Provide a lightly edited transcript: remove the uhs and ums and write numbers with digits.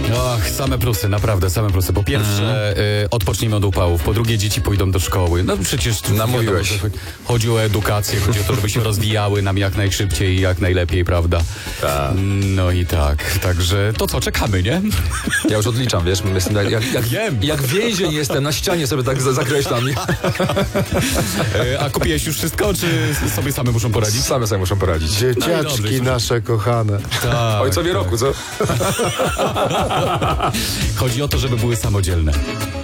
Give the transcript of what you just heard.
Ach, same plusy, naprawdę, same plusy. Po pierwsze, odpoczniemy od upałów. Po drugie, dzieci pójdą do szkoły. No przecież namówiłeś. Chodzi o edukację, chodzi o to, żeby się rozwijały nam jak najszybciej i jak najlepiej, prawda? Tak. No i tak, także to co, czekamy, nie? Ja już odliczam, wiesz, jestem jak więzień jestem, na ścianie sobie tak zakreślam. A kupiłeś już wszystko, czy sobie same muszą poradzić? Same sobie muszą poradzić. Dzieciaczki dobrze, nasze kochane. Tak, Ojcowie roku, co? Chodzi o to, żeby były samodzielne.